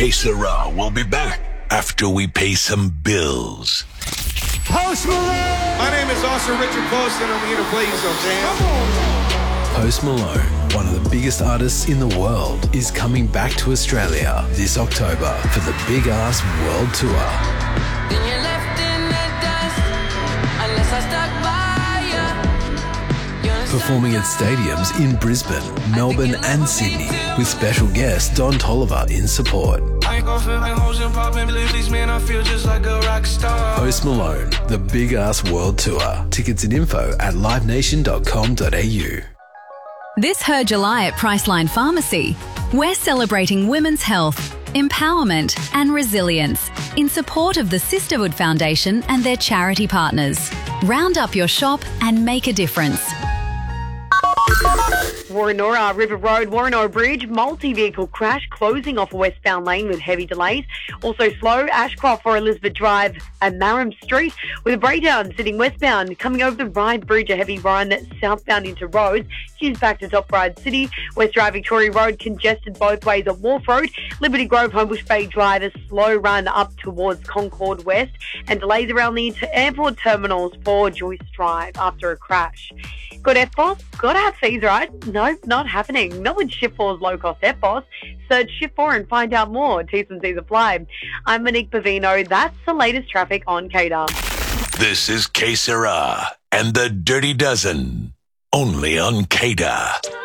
Que Sera will be back after we pay some bills. Post Malone! My name is Officer Richard Post, and I'm here to play you some jam. Post Malone, one of the biggest artists in the world, is coming back to Australia this October for the Big Ass World Tour. Performing at stadiums in Brisbane, Melbourne and Sydney, with special guest Don Toliver in support. Post Malone, the Big Ass World Tour. Tickets and info at livenation.com.au. This Her July at Priceline Pharmacy, we're celebrating women's health, empowerment and resilience in support of the Sisterhood Foundation and their charity partners. Round up your shop and make a difference. Woronora River Road, Woronora Bridge, multi-vehicle crash closing off a westbound lane with heavy delays. Also slow, Ashcroft or Elizabeth Drive and Marham Street with a breakdown sitting westbound. Coming over the Ryde Bridge, a heavy run southbound into Rhodes. She's back to Top Ryde City. West Drive Victoria Road congested both ways on Wharf Road. Liberty Grove, Homebush Bay Drive, a slow run up towards Concord West. And delays around the airport terminals for Joyce Drive after a crash. Got FBOS? Got to have fees, right? No, not happening. Not with Shift 4's low-cost FBOS. Search Shift 4 and find out more. T's and C's apply. I'm Monique Bavino. That's the latest traffic on CADA. This is Que Sera and the Dirty Dozen, only on CADA.